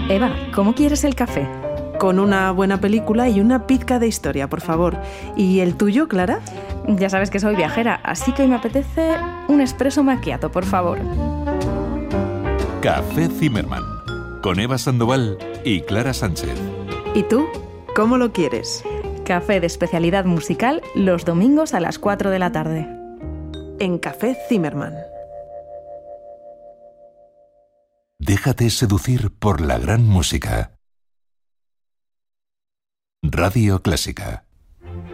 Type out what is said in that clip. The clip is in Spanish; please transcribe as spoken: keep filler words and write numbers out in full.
Eva, ¿cómo quieres el café? Con una buena película y una pizca de historia, por favor. ¿Y el tuyo, Clara? Ya sabes que soy viajera, así que hoy me apetece un espresso macchiato, por favor. Café Zimmermann, con Eva Sandoval y Clara Sánchez. ¿Y tú? ¿Cómo lo quieres? Café de especialidad musical los domingos a las cuatro de la tarde. En Café Zimmermann. Déjate seducir por la gran música. Radio Clásica.